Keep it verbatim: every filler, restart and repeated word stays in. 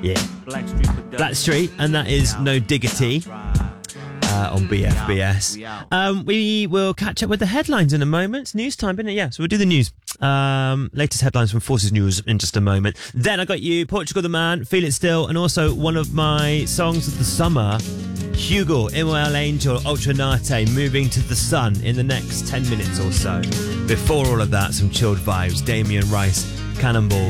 Yeah. Blackstreet, and that is No Diggity uh, on B F B S. Um, we will catch up with the headlines in a moment. News time, isn't it? Yeah, so we'll do the news. Um, latest headlines from Forces News in just a moment. Then I got you, Portugal the Man, Feel It Still, and also one of my songs of the summer, Hugo, Imoel Angel, Ultranate, Moving to the Sun in the next ten minutes or so. Before all of that, some chilled vibes. Damien Rice, Cannonball.